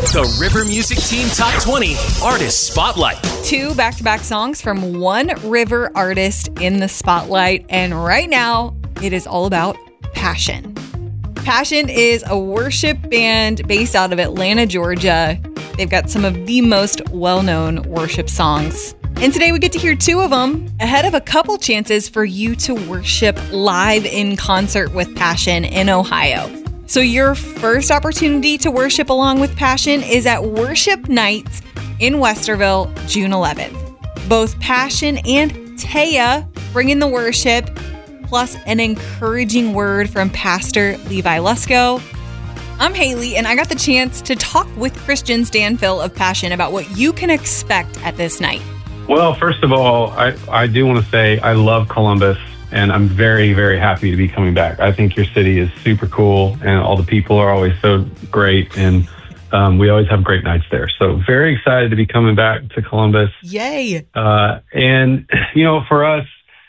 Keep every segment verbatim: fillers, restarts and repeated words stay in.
The River Music Team Top twenty Artist Spotlight. Two back-to-back songs from one River artist in the spotlight. And right now, it is all about Passion. Passion is a worship band based out of Atlanta, Georgia. They've got some of the most well-known worship songs. And today we get to hear two of them ahead of a couple chances for you to worship live in concert with Passion in Ohio. So your first opportunity to worship along with Passion is at Worship Nights in Westerville, June eleventh. Both Passion and Taya bring in the worship, plus an encouraging word from Pastor Levi Lusko. I'm Haley, and I got the chance to talk with Christian Stanfill of Passion about what you can expect at this night. Well, first of all, I, I do want to say I love Columbus. And I'm very, very happy to be coming back. I think your city is super cool, and all the people are always so great, and um, we always have great nights there. So very excited to be coming back to Columbus. Yay! Uh, and, you know, for us,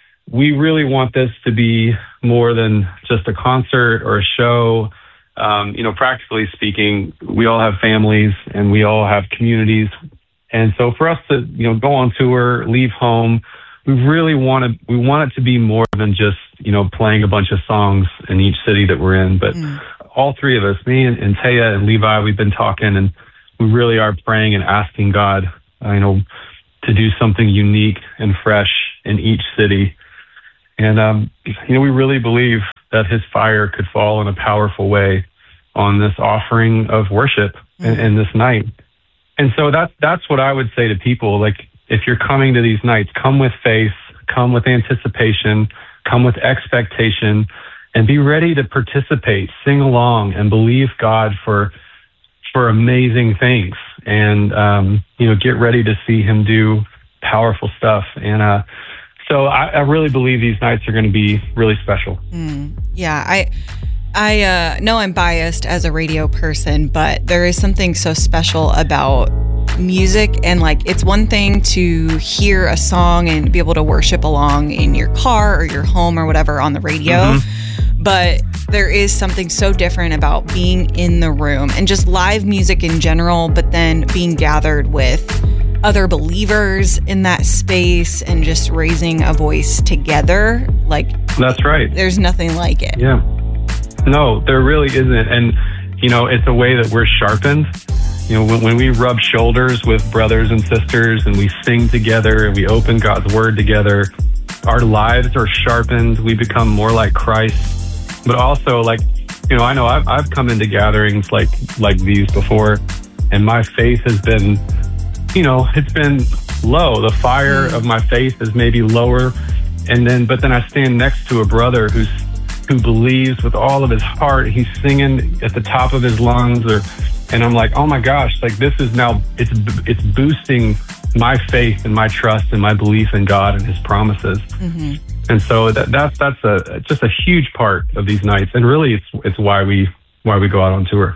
we really want this to be more than just a concert or a show. Um, you know, practically speaking, we all have families, and we all have communities. And so for us to, you know, go on tour, leave home, we really want to, we want it to be more than just, you know, playing a bunch of songs in each city that we're in. But mm. all three of us, me and, and Taya and Levi, we've been talking, and we really are praying and asking God, uh, you know, to do something unique and fresh in each city. And, um, you know, we really believe that his fire could fall in a powerful way on this offering of worship mm. and, and this night. And so that's, that's what I would say to people. Like, if you're coming to these nights, come with faith, come with anticipation, come with expectation, and be ready to participate, sing along, and believe God for for amazing things. And, um, you know, get ready to see him do powerful stuff. And uh, so I, I really believe these nights are going to be really special. Mm, yeah, I... I uh, know I'm biased as a radio person, but there is something so special about music. And like, it's one thing to hear a song and be able to worship along in your car or your home or whatever on the radio. Mm-hmm. But there is something so different about being in the room and just live music in general, but then being gathered with other believers in that space and just raising a voice together. Like, that's right. There's nothing like it. Yeah. No, there really isn't. And, you know, it's a way that we're sharpened. You know, when, when we rub shoulders with brothers and sisters and we sing together and we open God's word together, our lives are sharpened. We become more like Christ. But also, like, you know, I know I've, I've come into gatherings like, like these before, and my faith has been, you know, it's been low. The fire of my faith is maybe lower. And then, but then I stand next to a brother who's, who believes with all of his heart. He's singing at the top of his lungs, or, and I'm like, oh my gosh, like this is now, it's it's boosting my faith and my trust and my belief in God and his promises. Mm-hmm. And so that, that's that's a just a huge part of these nights, and really it's it's why we why we go out on tour.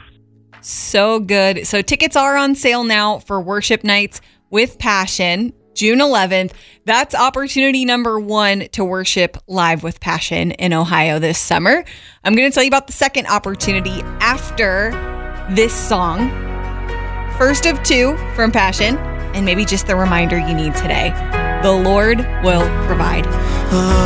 So good. So tickets are on sale now for Worship Nights with Passion, June eleventh. That's opportunity number one to worship live with Passion in Ohio this summer. I'm going to tell you about the second opportunity after this song. First of two from Passion, and maybe just the reminder you need today. The Lord will provide.